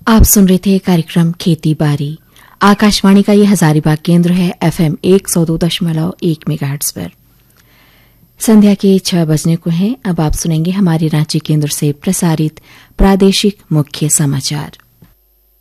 आप सुन रहे थे कार्यक्रम खेती बारी। आकाशवाणी का ये हजारीबाग केंद्र है FM 102.1 मेगाहर्ट्ज पर। संध्या के 6 बजने को हैं। अब आप सुनेंगे हमारे रांची केंद्र से प्रसारित प्रादेशिक मुख्य समाचार।